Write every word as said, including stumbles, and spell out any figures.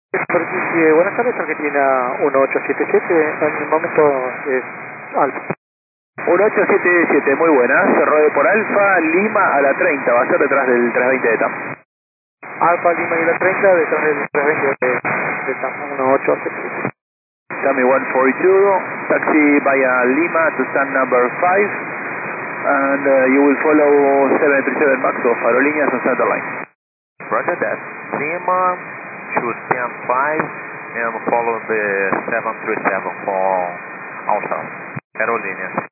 Superficie, buenas tardes, Argentina uno ocho siete siete, en el momento es Alfa. uno ocho siete siete, muy buena, se rodee por Alfa, Lima a la treinta, va a ser detrás del trescientos veinte de TAM. Alfa Lima y la treinta, detrás del trescientos veinte de, de TAM uno ocho siete siete. Tami one forty-two, taxi via Lima to stand number five, and uh, you will follow seven three seven MAX of Aerolíneas on center line. Roger that. Lima to stand five and follow the seven three seven for Alpha, Aerolíneas.